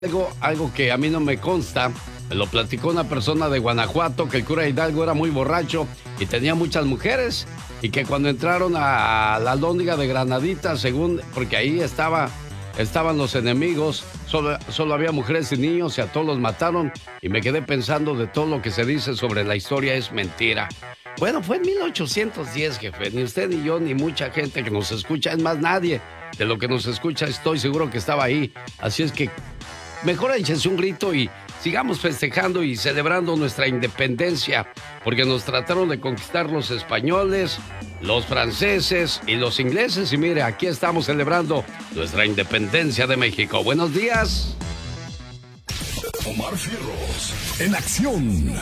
Algo que a mí no me consta, me lo platicó una persona de Guanajuato, que el cura Hidalgo era muy borracho y tenía muchas mujeres, y que cuando entraron a la Alhóndiga de Granadita, según, porque ahí estaban los enemigos, solo había mujeres y niños y a todos los mataron, y me quedé pensando de todo lo que se dice sobre la historia es mentira. Bueno, fue en 1810, jefe, ni usted ni yo ni mucha gente que nos escucha, es más nadie de lo que nos escucha, estoy seguro que estaba ahí, así es que mejor échense un grito y sigamos festejando y celebrando nuestra independencia, porque nos trataron de conquistar los españoles, los franceses y los ingleses, y mire, aquí estamos celebrando nuestra independencia de México. Buenos días. Omar Fierros, en acción.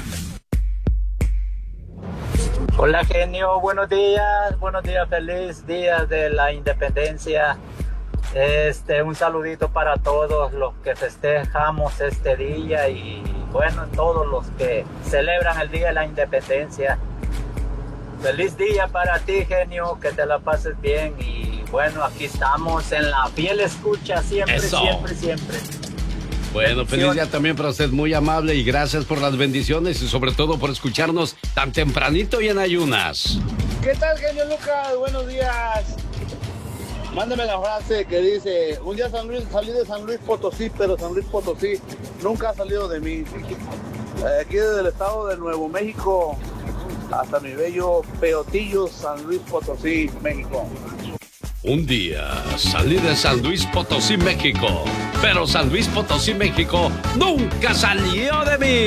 Hola, genio, buenos días, feliz día de la independencia. Un saludito para todos los que festejamos este día y bueno, todos los que celebran el día de la independencia. Feliz día para ti, genio, que te la pases bien y bueno, aquí estamos en la fiel escucha siempre, Eso. siempre. Bueno, feliz día también para usted, muy amable, y gracias por las bendiciones y sobre todo por escucharnos tan tempranito y en ayunas. ¿Qué tal, genio Lucas? Buenos días. Mándame la frase que dice: un día salí de San Luis Potosí, pero San Luis Potosí nunca ha salido de mí. Aquí desde el estado de Nuevo México hasta mi bello Peotillo, San Luis Potosí, México. Un día salí de San Luis Potosí, México, pero San Luis Potosí, México nunca salió de mí.